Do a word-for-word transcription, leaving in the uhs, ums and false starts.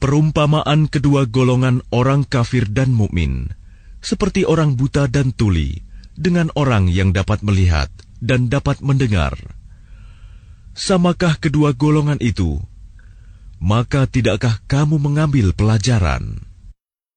Perumpamaan kedua golongan orang kafir dan mukmin seperti orang buta dan tuli dengan orang yang dapat melihat dan dapat mendengar. Samakah kedua golongan itu? Maka tidakkah kamu mengambil pelajaran?